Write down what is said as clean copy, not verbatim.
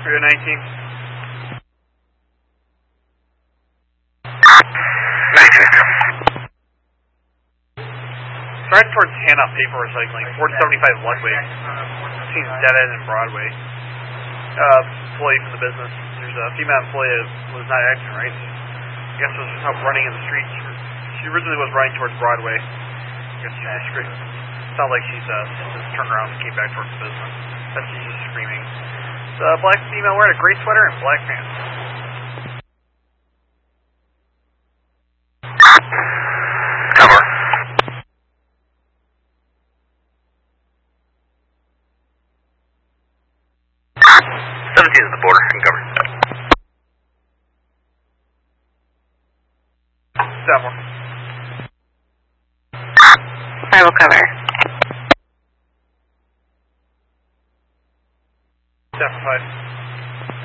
Area 19. 19. Right towards Hanoff Paper Recycling, 475 Ludwig. Between Dead End and Broadway. Employee from the business. There's a female employee that was not acting right. I guess was out running in the streets. She originally was running towards Broadway. I guess she's just screaming. Sounds like she's just turned around and came back towards the business. That's she's just screaming. The black female wearing a gray sweater and black pants. Cover. 17 is the border and cover. 7-4. I will cover. 7-5.